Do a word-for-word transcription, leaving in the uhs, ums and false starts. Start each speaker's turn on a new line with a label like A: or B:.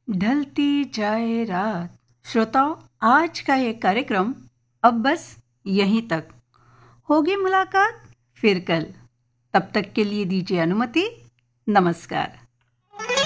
A: ढलती जाए रात। श्रोताओं, आज का ये कार्यक्रम अब बस यहीं तक। होगी मुलाकात फिर कल। तब तक के लिए दीजिए अनुमति। नमस्कार।